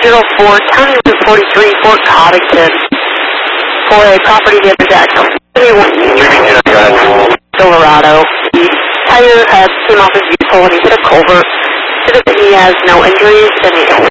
404 County Route 43, Fort Covington, for a property damage at Silverado. The tire came off his vehicle when he hit a culvert. Said that he has no injuries and